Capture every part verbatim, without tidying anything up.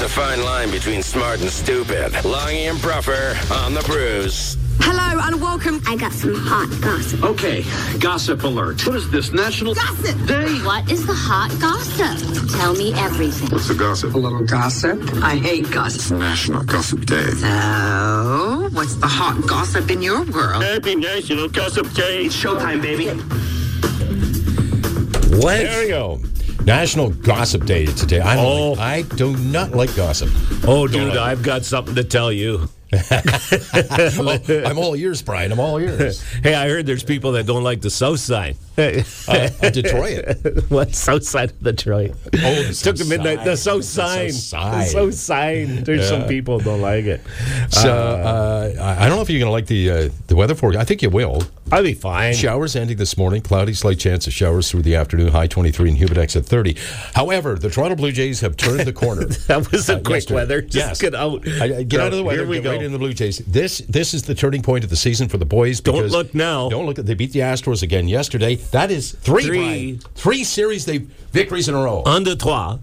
the fine line between smart and stupid. Longy and Bruffer on the Brews. Hello and welcome. I got some hot gossip. Okay, gossip alert. What is this, National Gossip Day? What is the hot gossip? Tell me everything. What's the gossip? A little gossip. I hate gossip. National Gossip Day. So, what's the hot gossip in your world? Happy National Gossip Day. It's showtime, baby. What? There you go. National Gossip Day today. I don't Oh. like, I do not like gossip. Oh, dude, I've got something to tell you. Oh, I'm all ears, Brian. I'm all ears. Hey, I heard there's people that don't like the South Side. Uh, uh, Detroit. What? South Side of Detroit. Oh, the Took the South midnight. The Side. South The Side. South Side. The South Side. There's Yeah. some people who don't like it. So uh, I I don't know if you're going to like the uh, the weather forecast. I think you will. I'll be fine. Showers ending this morning. Cloudy, slight chance of showers through the afternoon. High twenty-three and humid X at thirty. However, the Toronto Blue Jays have turned the corner. That was a Uh, quick yesterday. weather. Just Yes. get out. I, I get So, out of the weather. Here we get go. right into the Blue Jays. This this is the turning point of the season for the boys. Don't because- look now. Don't look. They beat the Astros again yesterday. That is three. Three. Brian. Three series they victories in a row. Un, deux, trois.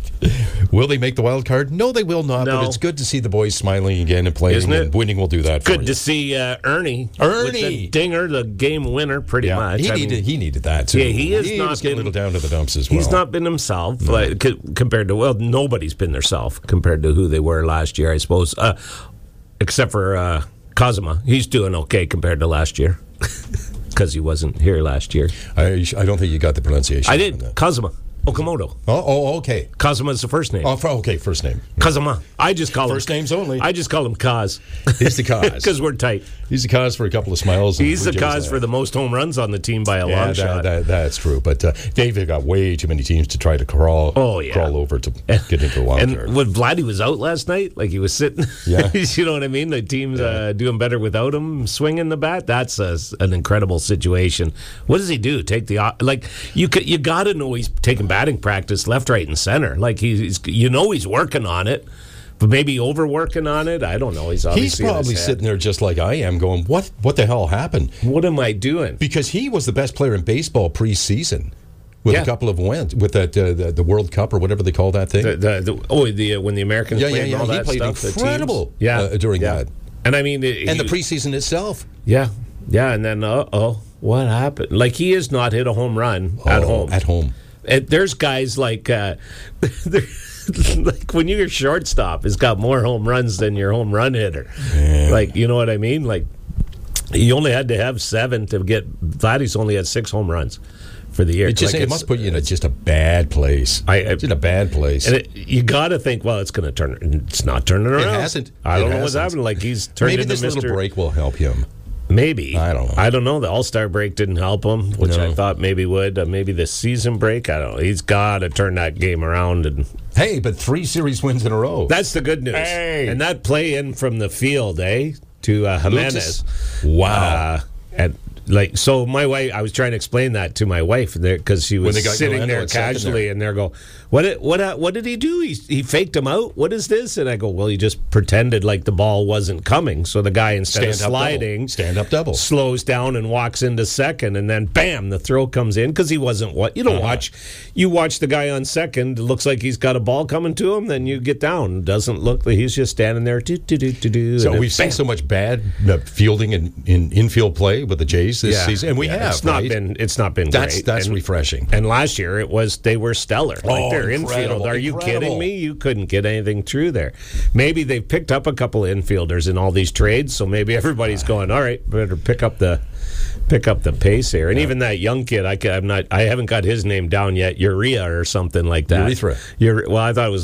Will they make the wild card? No, they will not. No. But it's good to see the boys smiling again and playing. Isn't it? And winning will do that. For Good you. to see uh, Ernie. Ernie. With the dinger, the game winner, pretty Yeah, much. he I needed mean, he needed that too. Yeah, he has he not was getting been- a little down to the dumps as well. He's not been himself like, c- compared to, well, nobody's been their self compared to who they were last year, I suppose, uh, except for uh, Kazuma. He's doing okay compared to last year because he wasn't here last year. I, I don't think you got the pronunciation. I on did. that. Kazuma. Okamoto. Oh, oh, okay. Kazuma's the first name. Oh, for- okay. First name. Kazuma. I just call First him. names only. I just call him Kaz. He's the cause. Because we're tight. He's the cause for a couple of smiles. and He's the Blue Jays cause laugh. for the most home runs on the team by a Yeah, long that, shot. that- that's true. But uh, David got way too many teams to try to crawl. Oh, yeah. crawl over to get into the wild And card. when Vladdy was out last night, like he was sitting, Yeah. you know what I mean? The team's uh, doing better without him swinging the bat. That's a, an incredible situation. What does he do? Take the o- like you could, you got to know he's taking batting practice left, right, and center. Like he's you know he's working on it, but maybe overworking on it. I don't know. He's He's obviously in his probably head. sitting there just like I am, going, "What? What the hell happened?" What am I doing? Because he was the best player in baseball preseason, with Yeah. a couple of wins, with that uh, the, the World Cup or whatever they call that thing. The, the, the, oh, the uh, when the Americans Yeah, played yeah, and all yeah. He that played stuff, the teams. incredible, yeah, uh, during yeah. that. And I mean, it, and he- the preseason itself. yeah, yeah, and then uh oh, what happened? Like he has not hit a home run at Oh, home. At home. And there's guys like, uh, like when your shortstop has got more home runs than your home run hitter. Like, you know what I mean? Like, you only had to have seven to get. Vladdy's only had six home runs for the year. It just Like, it it's- must put you in a, just a bad place. I- I- it's in a bad place. And it, you got to think, well, it's going to turn. It's not turning around. hasn't. I It don't know what's hasn't. happening. Like he's turned Maybe into this Mister little break will help him. Maybe. I don't know. I don't know. The All Star break didn't help him, which No. I thought maybe would. Uh, maybe the season break. I don't know. He's got to turn that game around, and Hey, but three series wins in a row. that's the good news. Hey. And that play in from the field, eh, to uh, Jimenez. Wow. Uh, and like so, my wife. I was trying to explain that to my wife because she When was they got sitting Galeno there at second casually, there. and they're go, "What? Did, what? uh, What did he do? He he faked him out. What is this?" And I go, "Well, he just pretended like the ball wasn't coming. So the guy instead Stand of up double. sliding, Stand up double. slows down and walks into second, and then bam, the throw comes in because he wasn't what you don't Uh-huh. watch. You watch the guy on second. It looks like he's got a ball coming to him. Then you get down. Doesn't look like he's just standing there. Do do do do do. So and we've then seen bam. so much bad uh, fielding and in infield play with the Jays this Yeah. season, and we Yeah, have. It's not right? been. It's not been That's great. that's and, refreshing. And last year it was they were stellar. Like Oh, their incredible, infield. Are you incredible. kidding me? You couldn't get anything through there. Maybe they've picked up a couple of infielders in all these trades, so maybe everybody's going, all right, better pick up the pick up the pace here. And even that young kid, I, ca- I'm not. I haven't got his name down yet. Urea or something like that. Urethra. Ure- well, I thought it was